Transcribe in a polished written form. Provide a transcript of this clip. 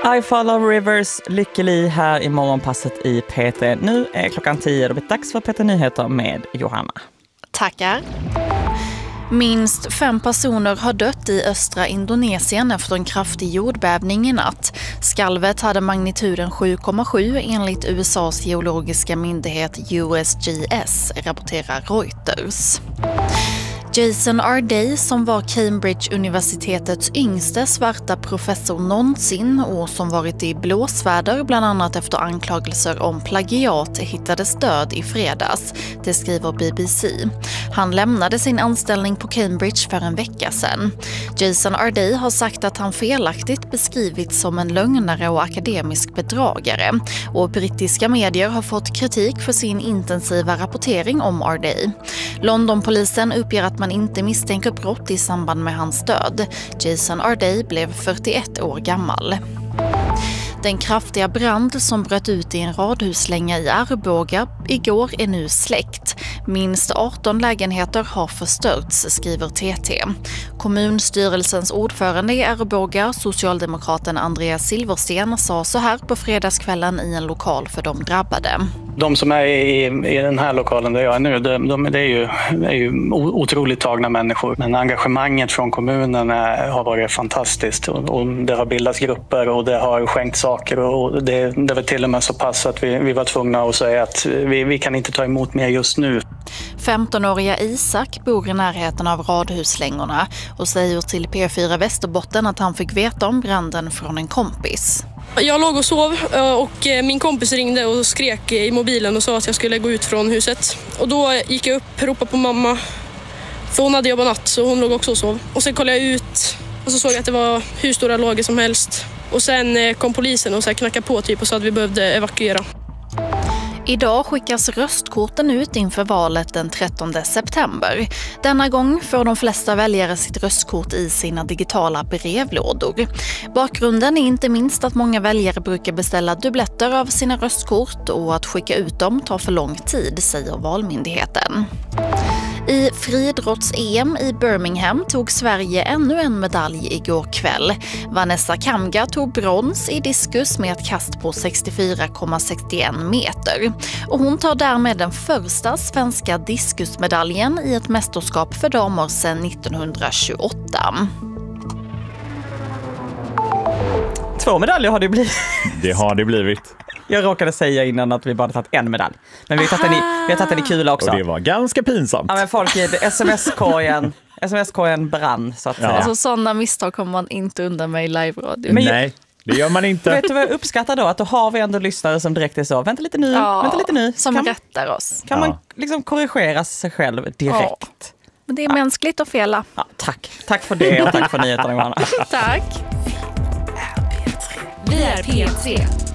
I follow rivers, Lykke Li här i morgonpasset i P3. Nu är klockan 10 och det är dags för P3 Nyheter med Johanna. Tackar. Minst 5 personer har dött i östra Indonesien efter en kraftig jordbävning i natt. Skalvet hade magnituden 7,7 enligt USAs geologiska myndighet USGS, rapporterar Reuters. Jason Arday, som var Cambridge-universitetets yngste svarta professor någonsin och som varit i blåsväder bland annat efter anklagelser om plagiat, hittades död i fredags. Det skriver BBC. Han lämnade sin anställning på Cambridge för en vecka sedan. Jason Arday har sagt att han felaktigt beskrivits som en lögnare och akademisk bedragare. Och brittiska medier har fått kritik för sin intensiva rapportering om Arday. Londonpolisen uppger att man inte misstänker brott i samband med hans död. Jason Arday blev 41 år gammal. Den kraftiga brand som bröt ut i en radhuslänga i Arboga igår är nu släckt. Minst 18 lägenheter har förstörts, skriver TT. Kommunstyrelsens ordförande i Arboga, socialdemokraten Andreas Silversten, sa så här på fredagskvällen i en lokal för de drabbade. De som är i den här lokalen där jag är nu, det är ju otroligt tagna människor. Men engagemanget från kommunen har varit fantastiskt. Och det har bildats grupper och det har skänkt saker. Och det var till och med så pass att vi var tvungna att säga att vi kan inte ta emot mer just nu. 15-åriga Isak bor i närheten av radhuslängorna och säger till P4 Västerbotten att han fick veta om branden från en kompis. Jag låg och sov och min kompis ringde och skrek i mobilen och sa att jag skulle gå ut från huset. Och då gick jag upp och ropade på mamma, för hon hade jobbat natt så hon låg också och sov. Och sen kollade jag ut och så såg jag att det var hur stora lager som helst. Och sen kom polisen och så knackade på typ och sa att vi behövde evakuera. Idag skickas röstkorten ut inför valet den 13 september. Denna gång får de flesta väljare sitt röstkort i sina digitala brevlådor. Bakgrunden är inte minst att många väljare brukar beställa dubbletter av sina röstkort och att skicka ut dem tar för lång tid, säger Valmyndigheten. I friidrotts-EM i Birmingham tog Sverige ännu en medalj igår kväll. Vanessa Kamga tog brons i diskus med ett kast på 64,61 meter. Och hon tar därmed den första svenska diskusmedaljen i ett mästerskap för damer sedan 1928. 2 medaljer har det blivit. Det har det blivit. Jag råkade säga innan att vi bara tagit en medalj. Men vi har tagit den i kula också. Och det var ganska pinsamt. Ja, men folk i sms-korgen brann så att säga. Alltså sådana misstag kommer man inte undan med i live-radio. Nej, det gör man inte. Vet du vad jag uppskattar då? Att då har vi ändå lyssnare som direkt är så, vänta lite nu. Som rättar oss. Kan man liksom korrigera sig själv direkt? Ja. Men det är mänskligt att fela. Ja, tack för det och tack för nyheterna, Johanna. Tack. Vi är P3.